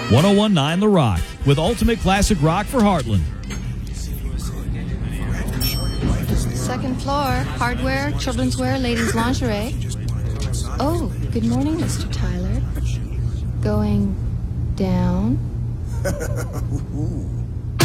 1019 The Rock, with ultimate classic rock for Heartland. Second floor, hardware, children's wear, ladies' lingerie. Oh, good morning, Mr. Tyler. Going down?